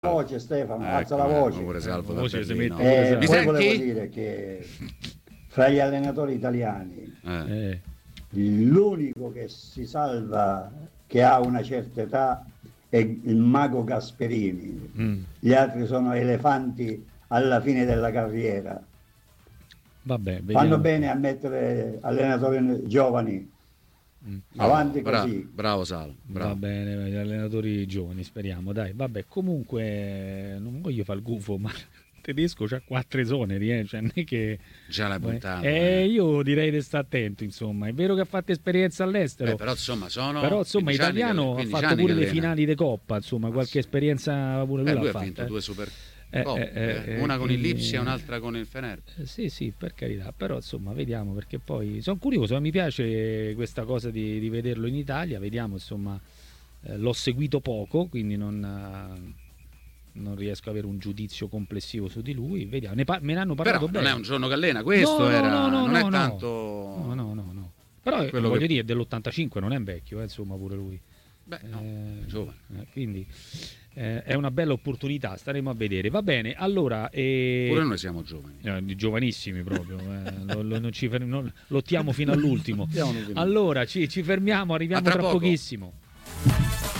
voce, Stefano, alza la voce. Pure Salvo La voce si Berlino. mette- Mi Poi volevo senti? dire che fra gli allenatori italiani Eh, l'unico che si salva, che ha una certa età, è il mago Gasperini. Gli altri sono elefanti alla fine della carriera. vabbè, Fanno vediamo. bene a mettere allenatori giovani avanti così. Bravo Sal, Va bravo. bene, gli allenatori giovani, speriamo, dai. Vabbè, comunque non voglio fare il gufo, ma il tedesco c'ha 4 esoneri, cioè non è che... Già l'hai puntato. Io direi di stare attento, insomma. È vero che ha fatto esperienza all'estero, Però insomma sono però insomma 15 anni italiano ha 15 fatto anni pure che le allena. finali di Coppa, insomma, qualche esperienza pure lui Lui l'ha ha fatta. vinto 2 super eh, una con il quindi- Lipsia e un'altra con il Fener. Sì, per carità, però insomma vediamo, perché poi sono curioso, mi piace questa cosa di vederlo in Italia, vediamo, insomma, l'ho seguito poco, quindi non riesco ad avere un giudizio complessivo su di lui, vediamo, me ne hanno parlato Però bene. non è un giorno che allena, questo No, era no, non è no. tanto No. Però Quello voglio che- dire, è dell'85, non è un vecchio, insomma, pure lui. Beh, no, è giovane. Quindi è una bella opportunità, staremo a vedere. Va bene, allora... Pure noi siamo giovani. giovanissimi proprio, non ci lottiamo fino all'ultimo. Lottiamo fino Allora ci fermiamo, arriviamo A tra tra poco. pochissimo.